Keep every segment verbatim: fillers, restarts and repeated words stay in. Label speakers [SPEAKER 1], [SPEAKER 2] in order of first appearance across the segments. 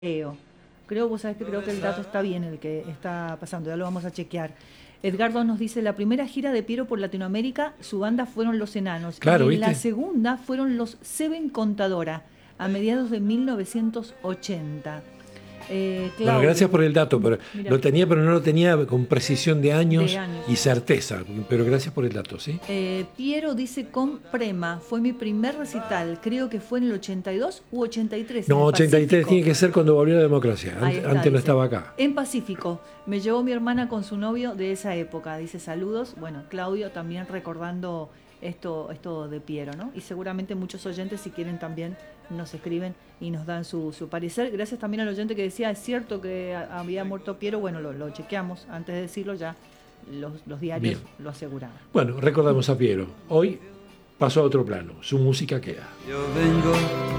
[SPEAKER 1] Creo, creo, vos sabés que creo que el dato está bien el que está pasando, ya lo vamos a chequear. Edgardo nos dice, la primera gira de Piero por Latinoamérica, su banda fueron Los Enanos.
[SPEAKER 2] Claro,
[SPEAKER 1] y
[SPEAKER 2] ¿viste?
[SPEAKER 1] la segunda fueron los Seven Contadora, a mediados de mil novecientos ochenta. Eh,
[SPEAKER 2] Bueno,
[SPEAKER 1] Claudio,
[SPEAKER 2] gracias por el dato, pero
[SPEAKER 1] mira,
[SPEAKER 2] lo tenía, pero no lo tenía con precisión de años,
[SPEAKER 1] de años.
[SPEAKER 2] y certeza. Pero gracias por el dato, ¿sí?
[SPEAKER 1] Eh, Piero dice con Prema, fue mi primer recital, creo que fue en el ochenta y dos u ochenta y tres.
[SPEAKER 2] No,
[SPEAKER 1] en el
[SPEAKER 2] ochenta y tres
[SPEAKER 1] Pacífico.
[SPEAKER 2] tiene que ser cuando volvió la democracia.
[SPEAKER 1] Ahí
[SPEAKER 2] Ant-
[SPEAKER 1] está,
[SPEAKER 2] Antes no
[SPEAKER 1] dice.
[SPEAKER 2] estaba acá.
[SPEAKER 1] En Pacífico, me llevó mi hermana con su novio de esa época, dice saludos. Bueno, Claudio también recordando esto, esto de Piero, ¿no? Y seguramente muchos oyentes, si quieren, también nos escriben y nos dan su, su parecer. Gracias también al oyente que decía, es cierto que a- había muerto Piero. Bueno, lo, lo chequeamos, antes de decirlo ya, los, los diarios
[SPEAKER 2] Bien.
[SPEAKER 1] lo aseguraban.
[SPEAKER 2] Bueno, recordamos a Piero. Hoy pasó a otro plano. Su música queda.
[SPEAKER 3] Yo vengo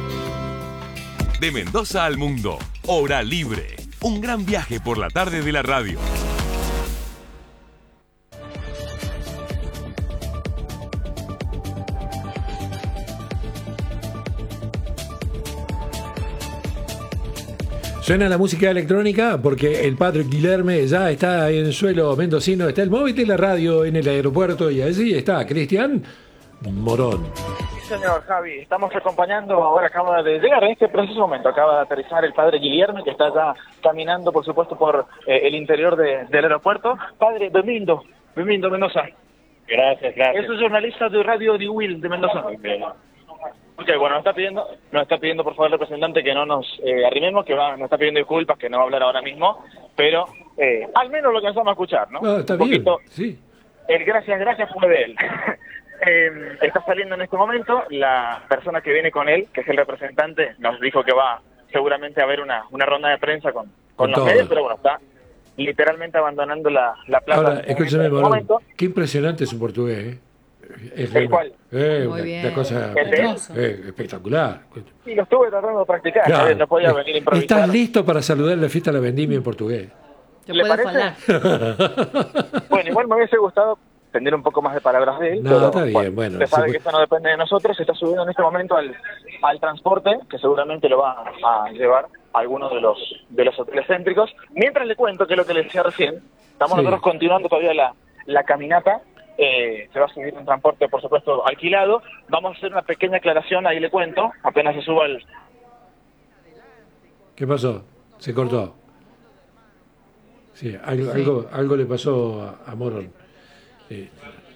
[SPEAKER 4] De Mendoza al mundo, Hora Libre. Un gran viaje por la tarde de la radio.
[SPEAKER 2] Suena la música electrónica porque el padre Guilherme ya está en el suelo mendocino. Está el móvil de la radio en el aeropuerto y allí está Cristian Morón.
[SPEAKER 5] Sí, señor Javi, estamos acompañando, ahora acaba de llegar en este preciso momento, acaba de aterrizar el padre Guillermo, que está ya caminando, por supuesto, por eh, el interior de- del aeropuerto. Padre, bienvenido, bienvenido Mendoza.
[SPEAKER 6] Gracias, gracias.
[SPEAKER 5] Es un jornalista de Radio de Will de Mendoza. Ok, bueno, nos está pidiendo, nos está pidiendo por favor el representante que no nos eh, arrimemos, que va, nos está pidiendo disculpas, que no va a hablar ahora mismo, pero eh, al menos lo que empezamos a escuchar, ¿no?
[SPEAKER 2] Ah, está
[SPEAKER 5] Un
[SPEAKER 2] bien,
[SPEAKER 5] poquito,
[SPEAKER 2] sí.
[SPEAKER 5] el gracias, gracias fue de él. Eh, está saliendo en este momento, la persona que viene con él, que es el representante, nos dijo que va seguramente a haber una, una ronda de prensa con, con
[SPEAKER 2] Con
[SPEAKER 5] los
[SPEAKER 2] todo.
[SPEAKER 5] medios, pero bueno, está literalmente abandonando la, la plaza.
[SPEAKER 2] Ahora,
[SPEAKER 5] en
[SPEAKER 2] escúchame,
[SPEAKER 5] este
[SPEAKER 2] Morón.
[SPEAKER 5] momento.
[SPEAKER 2] Qué impresionante su portugués, ¿eh? Es
[SPEAKER 5] ¿El cuál?
[SPEAKER 2] Eh,
[SPEAKER 1] Muy
[SPEAKER 2] una,
[SPEAKER 1] bien.
[SPEAKER 2] una cosa
[SPEAKER 5] ¿El de él?
[SPEAKER 2] eh, espectacular.
[SPEAKER 5] Sí, lo estuve tratando de practicar,
[SPEAKER 2] Claro.
[SPEAKER 5] ¿sabes? No podía venir a improvisar.
[SPEAKER 2] ¿Estás listo para saludar la fiesta de la vendimia en portugués?
[SPEAKER 1] Te
[SPEAKER 5] ¿Le
[SPEAKER 1] puedo
[SPEAKER 5] parece?
[SPEAKER 1] falar.
[SPEAKER 5] Bueno, igual me hubiese gustado tener un poco más de palabras de él.
[SPEAKER 2] No,
[SPEAKER 5] pero,
[SPEAKER 2] está bien, bueno,
[SPEAKER 5] Usted
[SPEAKER 2] se
[SPEAKER 5] sabe
[SPEAKER 2] puede-
[SPEAKER 5] que esto no depende de nosotros, se está subiendo en este momento al, al transporte, que seguramente lo va a llevar a alguno de los, de los hoteles céntricos. Mientras le cuento, que es lo que le decía recién, estamos
[SPEAKER 2] Sí.
[SPEAKER 5] nosotros continuando todavía la, la caminata. Eh, se va a subir un transporte, por supuesto, alquilado. Vamos a hacer una pequeña aclaración, ahí le cuento, apenas se suba el...
[SPEAKER 2] ¿Qué pasó? Se cortó. Sí, algo,
[SPEAKER 1] Sí.
[SPEAKER 2] algo, algo le pasó a, a Morón. Eh,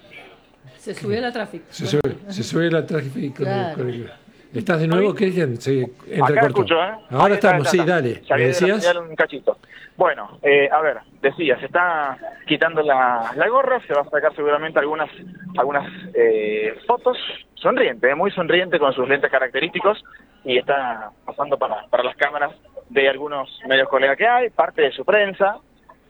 [SPEAKER 1] Se subió la tráfico.
[SPEAKER 2] se, sube, se sube la tráfico con, el-
[SPEAKER 1] Claro.
[SPEAKER 2] con el- ¿Estás de nuevo, Cristian? Se
[SPEAKER 5] Acá
[SPEAKER 2] entrecortó.
[SPEAKER 5] escucho, ¿eh?
[SPEAKER 2] Ahora
[SPEAKER 5] Ahí está,
[SPEAKER 2] estamos,
[SPEAKER 5] está,
[SPEAKER 2] sí,
[SPEAKER 5] está.
[SPEAKER 2] dale.
[SPEAKER 5] Ya
[SPEAKER 2] ¿Me
[SPEAKER 5] viene la
[SPEAKER 2] decías?
[SPEAKER 5] señal un cachito. Bueno, eh, a ver, decía, se está quitando la, la gorra, se va a sacar seguramente algunas algunas eh, fotos. Sonriente, eh, muy sonriente con sus lentes característicos, y está pasando para, para las cámaras de algunos medios colegas que hay, parte de su prensa.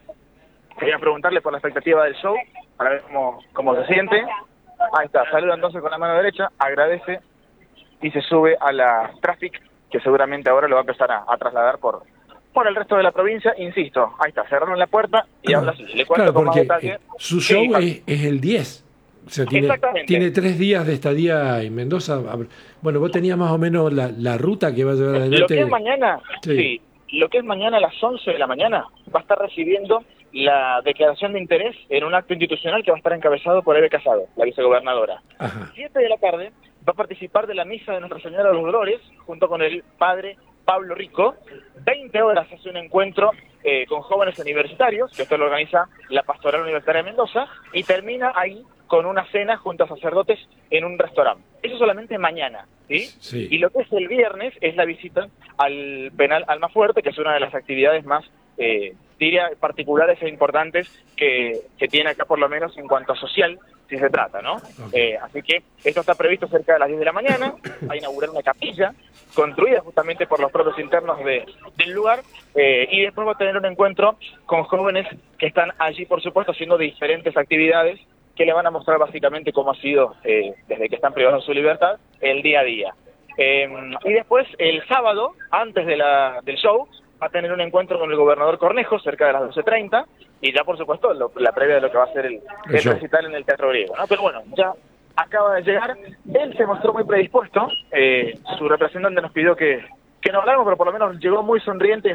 [SPEAKER 5] Quería preguntarle por la expectativa del show, para ver cómo, cómo se siente. Ahí está, saluda entonces con la mano derecha, agradece y se sube a la Traffic, que seguramente ahora lo va a empezar a, a trasladar por por el resto de la provincia. Insisto, ahí está, cerraron la puerta y ahora sí, le cuento
[SPEAKER 2] Claro,
[SPEAKER 5] con más
[SPEAKER 2] porque
[SPEAKER 5] detalle.
[SPEAKER 2] eh, su
[SPEAKER 5] Sí,
[SPEAKER 2] show
[SPEAKER 5] Javi.
[SPEAKER 2] es, es el diez. O sea, tiene,
[SPEAKER 5] Exactamente.
[SPEAKER 2] tiene tres días de estadía en Mendoza. A ver, bueno, vos tenías más o menos la, la ruta que va a llevar adelante.
[SPEAKER 5] Lo que es mañana,
[SPEAKER 2] Sí.
[SPEAKER 5] sí. lo que es mañana a las once de la mañana, va a estar recibiendo la declaración de interés en un acto institucional que va a estar encabezado por Eve Casado, la vicegobernadora.
[SPEAKER 2] Ajá.
[SPEAKER 5] siete de la tarde va a participar de la misa de Nuestra Señora de los Dolores junto con el padre Pablo Rico. veinte horas hace un encuentro eh, con jóvenes universitarios, que esto lo organiza la Pastoral Universitaria de Mendoza, y termina ahí con una cena junto a sacerdotes en un restaurante. Eso solamente mañana, ¿sí?
[SPEAKER 2] Sí.
[SPEAKER 5] Y lo que es el viernes es la visita al penal Almafuerte, que es una de las actividades más, eh, diría, particulares e importantes que, que tiene acá, por lo menos en cuanto a social, si se trata, ¿no?
[SPEAKER 2] Okay.
[SPEAKER 5] Eh, así que esto está previsto cerca de las diez de la mañana, va a inaugurar una capilla construida justamente por los propios internos de, del lugar, eh, y después va a tener un encuentro con jóvenes que están allí, por supuesto, haciendo diferentes actividades que le van a mostrar básicamente cómo ha sido, eh, desde que están privados de su libertad, el día a día. Eh, y después, el sábado, antes de la, del show, va a tener un encuentro con el gobernador Cornejo, cerca de las doce treinta, y ya, por supuesto, lo, la previa de lo que va a ser el, el
[SPEAKER 2] Eso.
[SPEAKER 5] recital en el Teatro Griego, ¿no? Pero bueno, ya acaba de llegar, él se mostró muy predispuesto, eh, su representante nos pidió que, que no hablaron, pero por lo menos llegó muy sonriente